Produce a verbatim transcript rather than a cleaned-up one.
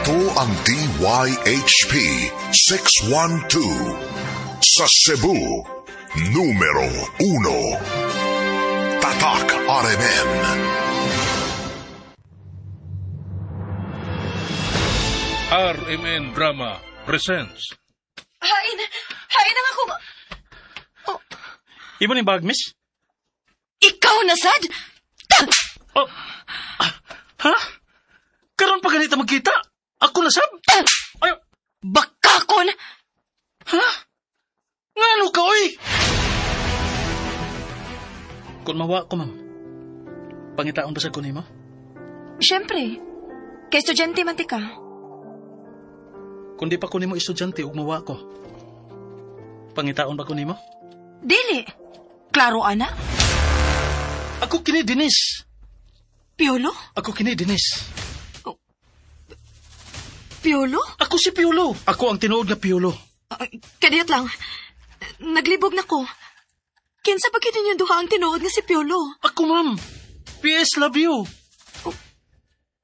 Ito ang D Y H P six one two sa Cebu, numero uno. Tatak R M N. R M N Drama presents. Hain, hain ang ako. Oh, Ibo ni bag, miss? ikaw na sad? Oh. Ah, ha? Karon pa ganito magkita? Ako na sab? Ay, Bakakon! ha? Ngano ka, oy? Kung mawa ko, ma'am. Pangitaon ba sa kunin mo? Siyempre, kay estudyante man ti ka. Kung di pa kunin mo estudyante, ug mawa ko. Pangitaon ba kunin mo? Dili. Klaro, ana? Ako kini Dinis. Piolo? Ako kini Dinis. Piolo? Ako si Piolo. Ako ang tinuod nga Piolo. Uh, kadiyot lang. Naglibog na ko. Kinsa pa kita niyo duha ang tinuod nga si Piolo? Ako, ma'am. P S love you.